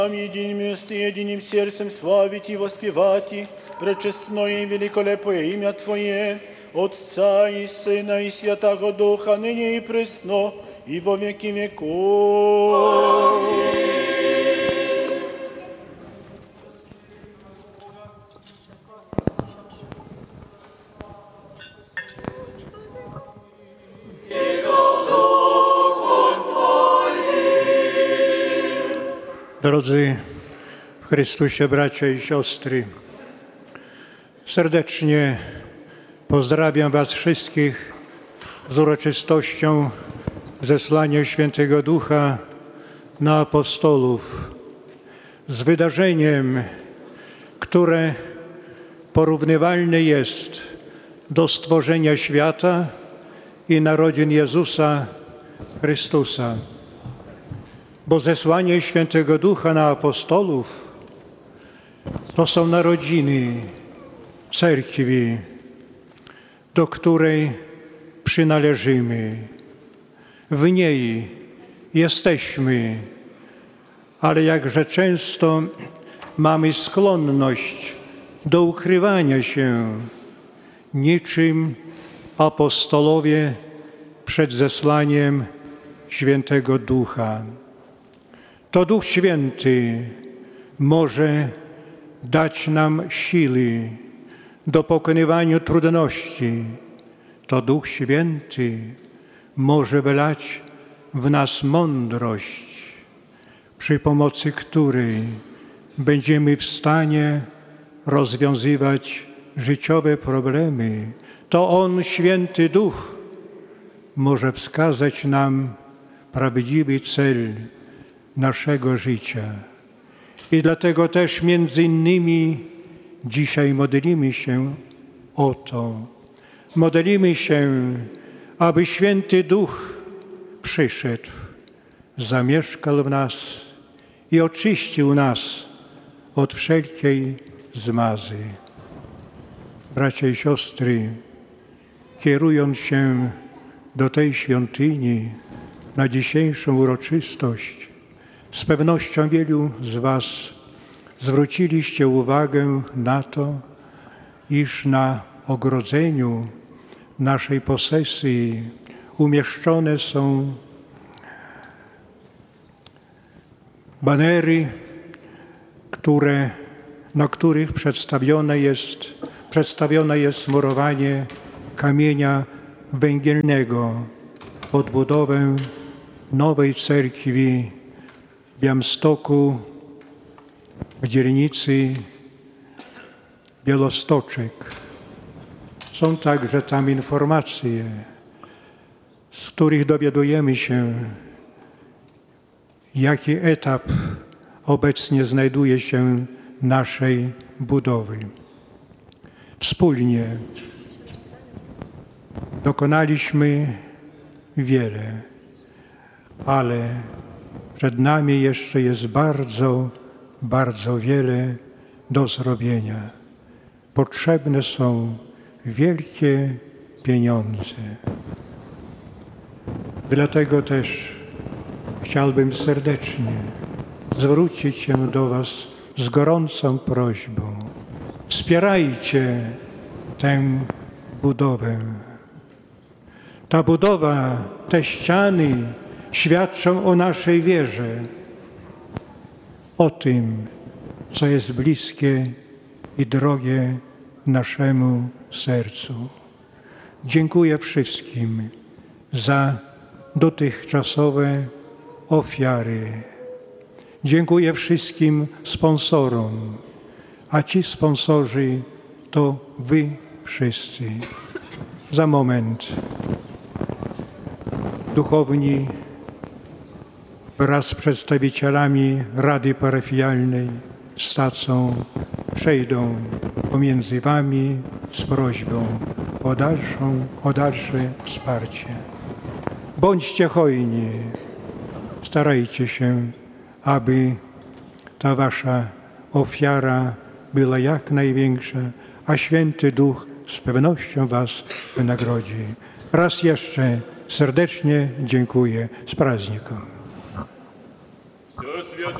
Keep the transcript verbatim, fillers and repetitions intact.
Единым и единым сердцем славить и воспевать и пречестное и великолепое имя Твое, Отца и Сына и Святого Духа, ныне и пресно, и во веки веков. Drodzy w Chrystusie bracia i siostry, serdecznie pozdrawiam Was wszystkich z uroczystością zesłania Świętego Ducha na apostołów, z wydarzeniem, które porównywalne jest do stworzenia świata i narodzin Jezusa Chrystusa. Bo zesłanie Świętego Ducha na apostołów to są narodziny cerkwi, do której przynależymy. W niej jesteśmy, ale jakże często mamy skłonność do ukrywania się, niczym apostolowie przed zesłaniem Świętego Ducha. To Duch Święty może dać nam siły do pokonywania trudności. To Duch Święty może wylać w nas mądrość, przy pomocy której będziemy w stanie rozwiązywać życiowe problemy. To On, Święty Duch, może wskazać nam prawdziwy cel naszego życia. I dlatego też między innymi dzisiaj modlimy się o to. Modlimy się, aby Święty Duch przyszedł, zamieszkał w nas i oczyścił nas od wszelkiej zmazy. Bracia i siostry, kierując się do tej świątyni na dzisiejszą uroczystość, z pewnością wielu z Was zwróciliście uwagę na to, iż na ogrodzeniu naszej posesji umieszczone są banery, które, na których przedstawione jest, przedstawione jest murowanie kamienia węgielnego pod budowę nowej cerkwi w Białymstoku, w dzielnicy Białostoczek. Są także tam informacje, z których dowiadujemy się, jaki etap obecnie znajduje się naszej budowy. Wspólnie dokonaliśmy wiele, ale przed nami jeszcze jest bardzo, bardzo wiele do zrobienia. Potrzebne są wielkie pieniądze. Dlatego też chciałbym serdecznie zwrócić się do Was z gorącą prośbą. Wspierajcie tę budowę. Ta budowa, te ściany świadczą o naszej wierze, o tym, co jest bliskie i drogie naszemu sercu. Dziękuję wszystkim za dotychczasowe ofiary. Dziękuję wszystkim sponsorom, a ci sponsorzy to Wy wszyscy. Za moment duchowni wraz z przedstawicielami Rady Parafialnej stacją przejdą pomiędzy Wami z prośbą o, dalszą, o dalsze wsparcie. Bądźcie hojni, starajcie się, aby ta Wasza ofiara była jak największa, a Święty Duch z pewnością Was wynagrodzi. Raz jeszcze serdecznie dziękuję. Z praznikiem.